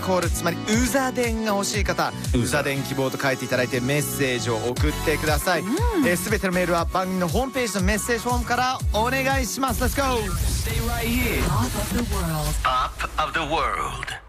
コール、つまりウザ電が欲しい方、ウザ電希望と書いていただいてメッセージを送ってください。すべてのメールは番組のホームページのメッセージフォームからお願いします。 Let's go! Stay right here. Top of the world. Top of the world.